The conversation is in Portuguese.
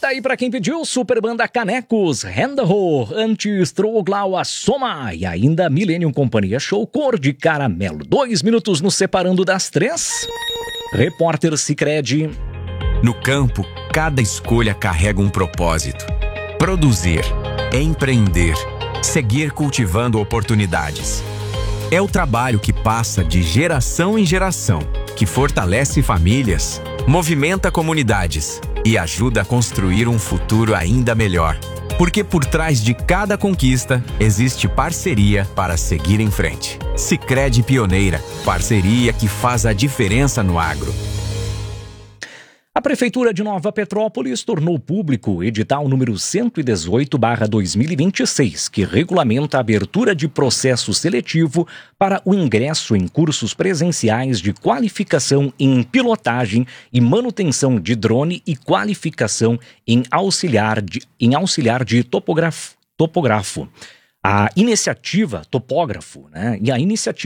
Tá aí pra quem pediu, Super Banda Canecos, Handahor, antes Troglau Soma e ainda Millennium Companhia Show Cor de Caramelo. 2 minutos nos separando das 3. Repórter Sicredi. No campo, cada escolha carrega um propósito. Produzir, empreender, seguir cultivando oportunidades. É o trabalho que passa de geração em geração, que fortalece famílias, movimenta comunidades e ajuda a construir um futuro ainda melhor. Porque por trás de cada conquista existe parceria para seguir em frente. Sicredi Pioneira, parceria que faz a diferença no agro. A Prefeitura de Nova Petrópolis tornou público o edital número 118/2026, que regulamenta a abertura de processo seletivo para o ingresso em cursos presenciais de qualificação em pilotagem e manutenção de drone e qualificação em auxiliar de topógrafo. A iniciativa, topógrafo, né? E a iniciativa